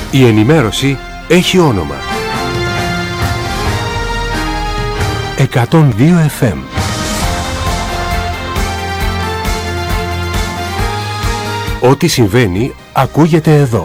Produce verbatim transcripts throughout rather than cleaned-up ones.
Η ενημέρωση έχει όνομα. εκατόν δύο εφ εμ. Ό,τι συμβαίνει ακούγεται εδώ.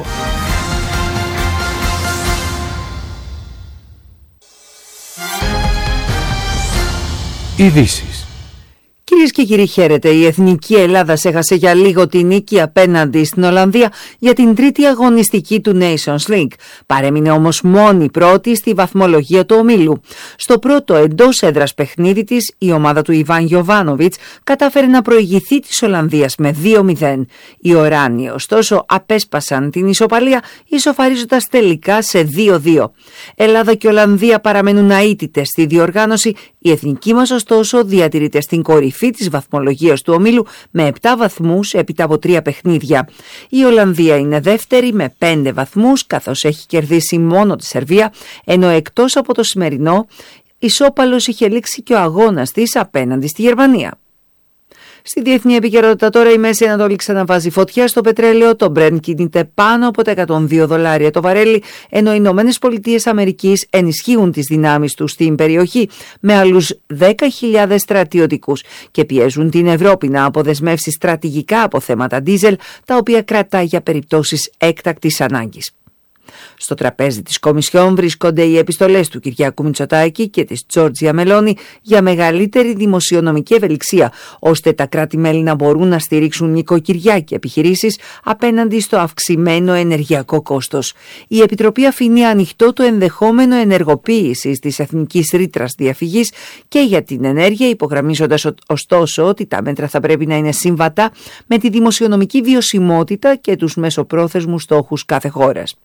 Ειδήσεις. Κυρίες και κύριοι, χαίρετε. Η Εθνική Ελλάδα έχασε για λίγο τη νίκη απέναντι στην Ολλανδία για την τρίτη αγωνιστική του Nations League. Παρέμεινε όμως μόνη πρώτη στη βαθμολογία του ομίλου. Στο πρώτο εντός έδρας παιχνίδι της, η ομάδα του Ιβάν Γιοβάνοβιτς κατάφερε να προηγηθεί της Ολλανδίας με δύο μηδέν. Οι Οράνοι, ωστόσο, απέσπασαν την ισοπαλία, ισοφαρίζοντας τελικά σε δύο δύο. Ελλάδα και Ολλανδία παραμένουν αίτητες στη διοργάνωση. Η εθνική μας, ωστόσο, διατηρείται στην κορυφή της βαθμολογίας του ομίλου με επτά βαθμούς έπειτα από τρία παιχνίδια. Η Ολλανδία είναι δεύτερη με πέντε βαθμούς, καθώς έχει κερδίσει μόνο τη Σερβία, ενώ εκτός από το σημερινό, ισόπαλος είχε λήξει και ο αγώνας της απέναντι στη Γερμανία. Στη διεθνή επικαιρότητα τώρα, η Μέση Ανατολή ξαναβάζει φωτιά στο πετρέλαιο. Το Brent κινείται πάνω από τα εκατόν δύο δολάρια το βαρέλι, ενώ οι Ηνωμένες Πολιτείες Αμερικής ενισχύουν τις δυνάμεις τους στην περιοχή με άλλους δέκα χιλιάδες στρατιωτικούς και πιέζουν την Ευρώπη να αποδεσμεύσει στρατηγικά αποθέματα ντίζελ, τα οποία κρατάει για περιπτώσεις έκτακτης ανάγκης. Στο τραπέζι της Κομισιόν βρίσκονται οι επιστολές του Κυριάκου Μητσοτάκη και της Τζόρτζια Μελόνι για μεγαλύτερη δημοσιονομική ευελιξία, ώστε τα κράτη-μέλη να μπορούν να στηρίξουν νοικοκυριά και επιχειρήσεις απέναντι στο αυξημένο ενεργειακό κόστος. Η Επιτροπή αφήνει ανοιχτό το ενδεχόμενο ενεργοποίησης της εθνικής ρήτρας διαφυγής και για την ενέργεια, υπογραμμίζοντας ωστόσο ότι τα μέτρα θα πρέπει να είναι σύμβατα με τη δημοσιονομική βιωσιμότητα και τους μεσοπρόθεσμους στόχους κάθε χώρας.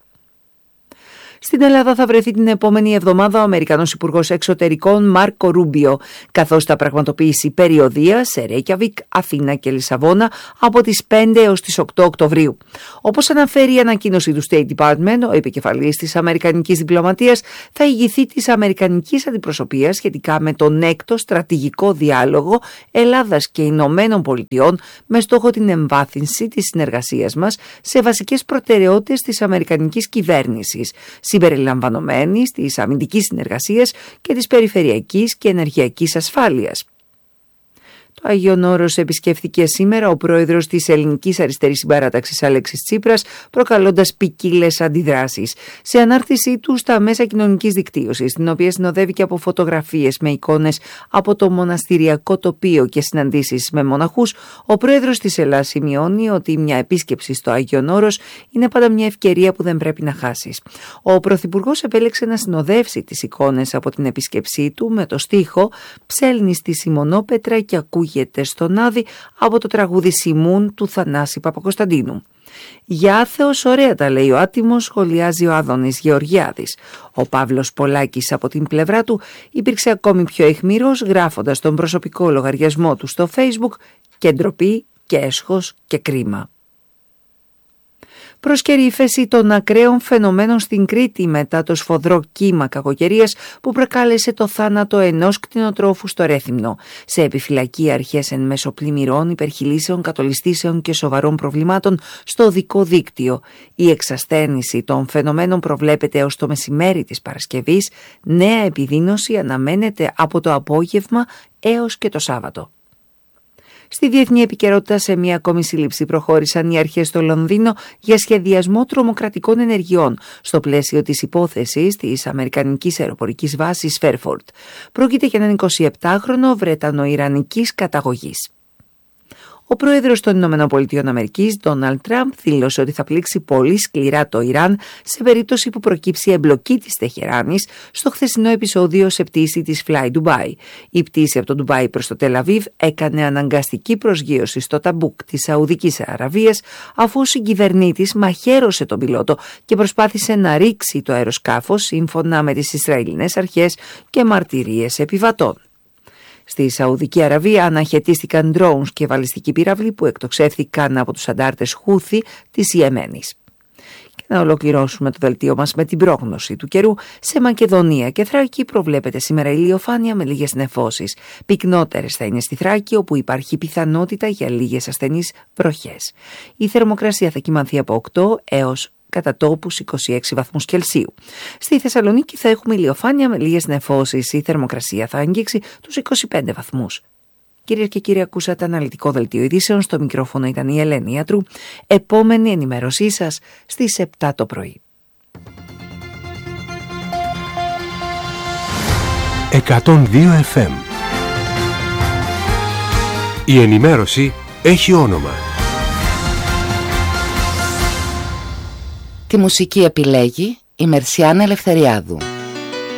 Στην Ελλάδα θα βρεθεί την επόμενη εβδομάδα ο Αμερικανός Υπουργός Εξωτερικών Μάρκο Ρούμπιο, καθώς θα πραγματοποιήσει περιοδεία σε Ρέικιαβικ, Αθήνα και Λισαβόνα από τις πέντε έως τις οκτώ Οκτωβρίου. Όπως αναφέρει η ανακοίνωση του State Department, ο επικεφαλής της Αμερικανικής Διπλωματίας θα ηγηθεί της Αμερικανικής Αντιπροσωπείας σχετικά με τον έκτο στρατηγικό διάλογο Ελλάδας και Ηνωμένων Πολιτειών, με στόχο την εμβάθυνση της συνεργασίας μας σε βασικές προτεραιότητες της Αμερικανικής κυβέρνησης, συμπεριλαμβανομένης της αμυντικής συνεργασίας και της περιφερειακής και ενεργειακής ασφάλειας. Το Άγιον Όρος επισκέφθηκε σήμερα ο πρόεδρος της Ελληνικής Αριστερής Συμπαράταξης Αλέξης Τσίπρας, προκαλώντας ποικίλες αντιδράσεις. Σε ανάρτησή του στα μέσα κοινωνικής δικτύωσης, την οποία συνοδεύει και από φωτογραφίες με εικόνες από το μοναστηριακό τοπίο και συναντήσεις με μοναχούς, ο πρόεδρος της Ελλάδας σημειώνει ότι μια επίσκεψη στο Άγιον Όρος είναι πάντα μια ευκαιρία που δεν πρέπει να χάσεις. Ο πρωθυπουργός επέλεξε να συνοδεύσει τις εικόνες από την επίσκεψή του με το στίχο «Ψέλνει στη Σιμονόπετρα και ακούγεται στον Άδη» από το τραγούδι Σιμούν του Θανάση Παπακοσταντίνου. «Για άθεος ωραία τα λέει ο άτιμος», σχολιάζει ο Άδωνης Γεωργιάδης. Ο Παύλος Πολάκης από την πλευρά του υπήρξε ακόμη πιο αιχμηρός, γράφοντας τον προσωπικό λογαριασμό του στο Facebook «Και ντροπή και έσχος και κρίμα». Προσκαιρεί ύφεση των ακραίων φαινομένων στην Κρήτη μετά το σφοδρό κύμα κακοκαιρίας που προκάλεσε το θάνατο ενός κτηνοτρόφου στο Ρέθυμνο. Σε επιφυλακή αρχές εν μέσω πλημμυρών, υπερχειλήσεων, κατολιστήσεων και σοβαρών προβλημάτων στο οδικό δίκτυο. Η εξασθένηση των φαινομένων προβλέπεται έως το μεσημέρι της Παρασκευής. Νέα επιδείνωση αναμένεται από το απόγευμα έως και το Σάββατο. Στη διεθνή επικαιρότητα, σε μια ακόμη σύλληψη προχώρησαν οι αρχές στο Λονδίνο για σχεδιασμό τρομοκρατικών ενεργειών στο πλαίσιο της υπόθεσης της Αμερικανικής αεροπορικής βάσης Φέρφορντ. Πρόκειται για έναν εικοσιεπτάχρονο Βρετανο-Ιρανικής καταγωγής. Ο πρόεδρος των ΗΠΑ, Ντόναλντ Τραμπ, δήλωσε ότι θα πλήξει πολύ σκληρά το Ιράν σε περίπτωση που προκύψει εμπλοκή της Τεχεράνης στο χθεσινό επεισόδιο σε πτήση της Fly Dubai. Η πτήση από το Ντουμπάι προς το Τελαβίβ έκανε αναγκαστική προσγείωση στο Ταμπούκ της Σαουδικής Αραβίας, αφού ο συγκυβερνήτης μαχαίρωσε τον πιλότο και προσπάθησε να ρίξει το αεροσκάφος, σύμφωνα με τις Ισραηλινές αρχές και μαρτυρίες επιβατών. Στη Σαουδική Αραβία αναχαιτίστηκαν drones και βαλιστικοί πύραυλοι που εκτοξεύθηκαν από τους αντάρτες Χούθη της Ιεμένης. Και να ολοκληρώσουμε το δελτίο μας με την πρόγνωση του καιρού. Σε Μακεδονία και Θράκη προβλέπεται σήμερα ηλιοφάνεια με λίγες νεφώσεις. Πυκνότερες θα είναι στη Θράκη, όπου υπάρχει πιθανότητα για λίγες ασθενείς βροχές. Η θερμοκρασία θα κυμανθεί από οκτώ έως κατά τόπους είκοσι έξι βαθμούς Κελσίου. Στη Θεσσαλονίκη θα έχουμε ηλιοφάνεια με λίγες νεφώσεις. Η θερμοκρασία θα αγγίξει τους είκοσι πέντε βαθμούς. Κυρίες και κύριοι, ακούσατε αναλυτικό δελτίο ειδήσεων. Στο μικρόφωνο ήταν η Ελένη Ιατρού. Επόμενη ενημέρωσή σας στις επτά το πρωί. εκατόν δύο εφ εμ. Η ενημέρωση έχει όνομα. Τη μουσική επιλέγει η Μερσιάνα Ελευθεριάδου.